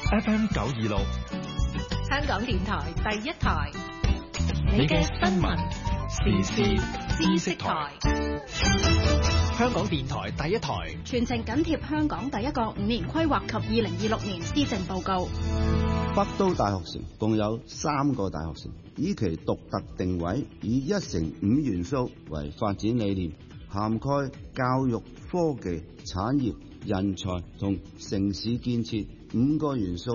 FM 926， 香港電台第一台， 你嘅新聞時事知識台。香港電台第一台， 全程緊貼香港第一個5年規劃及2026年施政報告。 北都大學城共有3個大學城，以其獨特定位，以1乘5元素為發展理念，涵蓋教育、科技、產業、人才同城市建設5個元素。